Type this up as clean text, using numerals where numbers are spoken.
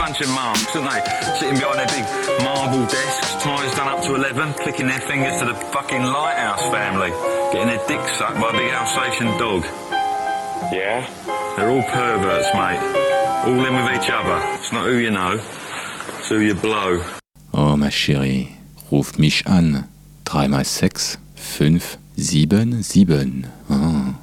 bunch of marks, aren't they? Sitting behind their big marble desks, ties done up to 11, clicking their fingers to the fucking Lighthouse family, getting their dicks sucked by a big Alsatian dog. Yeah? They're all perverts, mate. All in with each other. It's not who you know, it's who you blow. Oh, ma chérie, ruf mich an. 3 mal 6, 5, 7, 7. Oh.